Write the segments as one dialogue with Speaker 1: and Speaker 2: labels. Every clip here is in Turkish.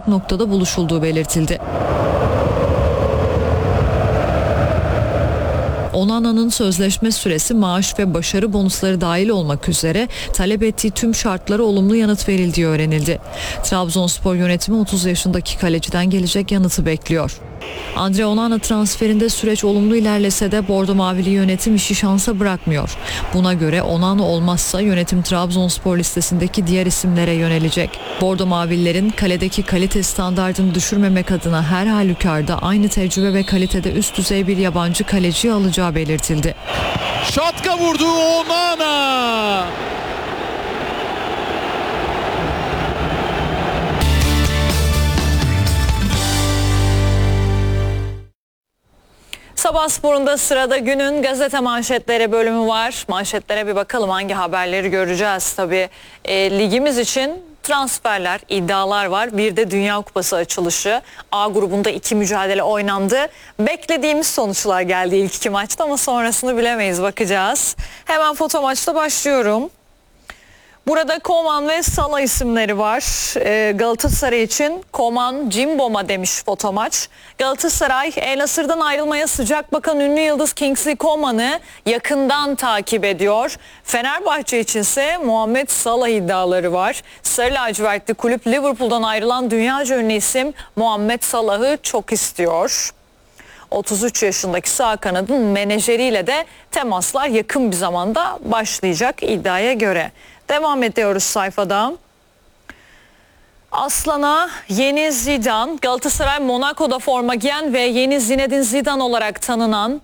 Speaker 1: ortak noktada buluşulduğu belirtildi. Onana'nın sözleşme süresi, maaş ve başarı bonusları dahil olmak üzere talep ettiği tüm şartlara olumlu yanıt verildiği öğrenildi. Trabzonspor yönetimi 30 yaşındaki kaleciden gelecek yanıtı bekliyor. Andre Onana transferinde süreç olumlu ilerlese de Bordo Mavili yönetim işi şansa bırakmıyor. Buna göre Onana olmazsa yönetim Trabzonspor listesindeki diğer isimlere yönelecek. Bordo Mavililerin kaledeki kalite standardını düşürmemek adına her halükarda aynı tecrübe ve kalitede üst düzey bir yabancı kaleci alacağı belirtildi.
Speaker 2: Şatka vurdu Onana.
Speaker 3: Sabah sporunda sırada günün gazete manşetleri bölümü var. Manşetlere bir bakalım, hangi haberleri göreceğiz. Tabii ligimiz için transferler, iddialar var. Bir de Dünya Kupası açılışı. A grubunda 2 mücadele oynandı. Beklediğimiz sonuçlar geldi ilk 2 maçta ama sonrasını bilemeyiz, bakacağız. Hemen foto maçta başlıyorum. Burada Koman ve Salah isimleri var. Galatasaray için Koman Cimbom'a demiş fotomaç. Galatasaray El Nasır'dan ayrılmaya sıcak bakan ünlü yıldız Kingsley Coman'ı yakından takip ediyor. Fenerbahçe içinse Muhammed Salah iddiaları var. Sarı lacivertli kulüp Liverpool'dan ayrılan dünyaca ünlü isim Muhammed Salah'ı çok istiyor. 33 yaşındaki sağ kanadın menajeriyle de temaslar yakın bir zamanda başlayacak iddiaya göre. Devam ediyoruz sayfada. Aslan'a yeni Zidane, Galatasaray Monaco'da forma giyen ve yeni Zinedine Zidane olarak tanınan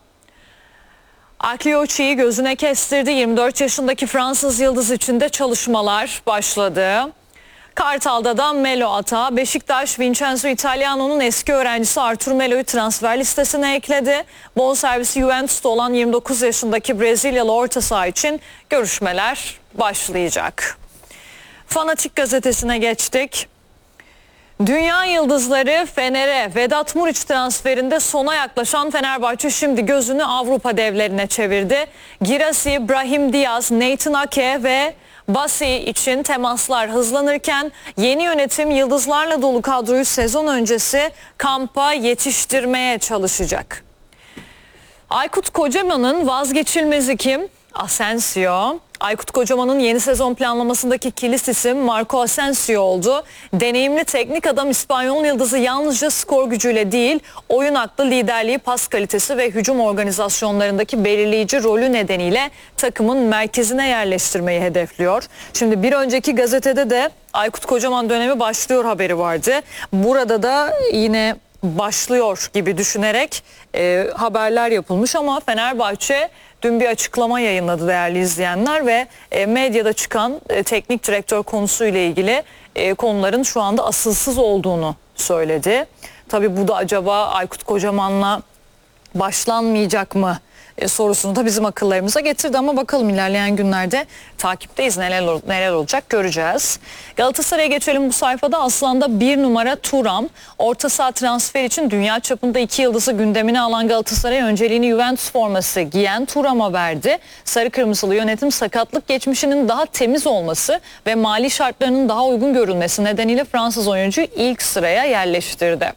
Speaker 3: Akliochi'yi gözüne kestirdi. 24 yaşındaki Fransız yıldız için de çalışmalar başladı. Kartal'da da Melo atağı, Beşiktaş Vincenzo Italiano'nun eski öğrencisi Artur Melo'yu transfer listesine ekledi. Bonservisi Juventus'ta olan 29 yaşındaki Brezilyalı orta saha için görüşmeler başlayacak. Fanatik gazetesine geçtik. Dünya yıldızları Fener'e Vedat Muriç transferinde sona yaklaşan Fenerbahçe şimdi gözünü Avrupa devlerine çevirdi. Girassi, Brahim Diaz, Nathan Ake ve Basi için temaslar hızlanırken yeni yönetim yıldızlarla dolu kadroyu sezon öncesi kampa yetiştirmeye çalışacak. Aykut Kocaman'ın vazgeçilmezi kim? Asensio. Aykut Kocaman'ın yeni sezon planlamasındaki kilit isim Marco Asensio oldu. Deneyimli teknik adam İspanyol yıldızı yalnızca skor gücüyle değil, oyun aklı, liderliği, pas kalitesi ve hücum organizasyonlarındaki belirleyici rolü nedeniyle takımın merkezine yerleştirmeyi hedefliyor. Şimdi bir önceki gazetede de Aykut Kocaman dönemi başlıyor haberi vardı. Burada da yine başlıyor gibi düşünerek haberler yapılmış ama Fenerbahçe dün bir açıklama yayınladı değerli izleyenler ve medyada çıkan teknik direktör konusuyla ilgili konuların şu anda asılsız olduğunu söyledi. Tabii bu da acaba Aykut Kocaman'la başlanmayacak mı sorusunu da bizim akıllarımıza getirdi ama bakalım ilerleyen günlerde takipteyiz, neler olacak göreceğiz. Galatasaray'a geçelim bu sayfada. Aslan'da 1 numara Thuram, orta saha transfer için dünya çapında 2 yıldızı gündemine alan Galatasaray önceliğini Juventus forması giyen Thuram'a verdi. Sarı kırmızılı yönetim sakatlık geçmişinin daha temiz olması ve mali şartlarının daha uygun görülmesi nedeniyle Fransız oyuncuyu ilk sıraya yerleştirdi.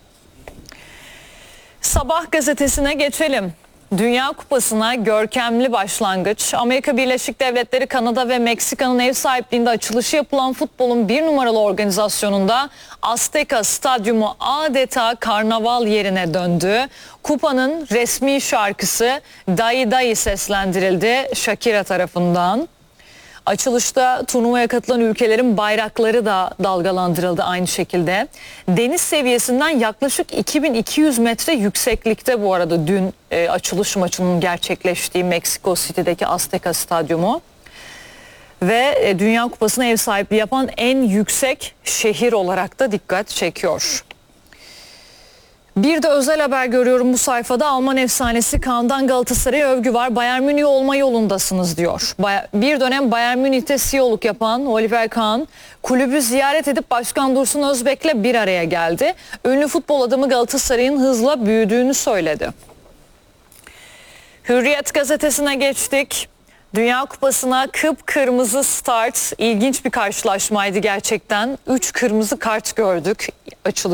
Speaker 3: Sabah gazetesine geçelim. Dünya Kupası'na görkemli başlangıç. Amerika Birleşik Devletleri, Kanada ve Meksika'nın ev sahipliğinde açılışı yapılan futbolun 1 numaralı organizasyonunda Azteca Stadyumu adeta karnaval yerine döndü. Kupanın resmi şarkısı Dai Dai seslendirildi Shakira tarafından. Açılışta turnuvaya katılan ülkelerin bayrakları da dalgalandırıldı aynı şekilde. Deniz seviyesinden yaklaşık 2200 metre yükseklikte bu arada dün açılış maçının gerçekleştiği Meksiko City'deki Azteca Stadyumu. Ve Dünya Kupası'na ev sahipliği yapan en yüksek şehir olarak da dikkat çekiyor. Bir de özel haber görüyorum bu sayfada. Alman efsanesi Kaan'dan Galatasaray'a övgü var. Bayern Münih olma yolundasınız diyor. Bir dönem Bayern Münih'te CEO'luk yapan Oliver Kahn kulübü ziyaret edip Başkan Dursun Özbek'le bir araya geldi. Ünlü futbol adamı Galatasaray'ın hızla büyüdüğünü söyledi. Hürriyet gazetesine geçtik. Dünya Kupası'na kıpkırmızı start, ilginç bir karşılaşmaydı gerçekten. 3 kırmızı kart gördük açılışta.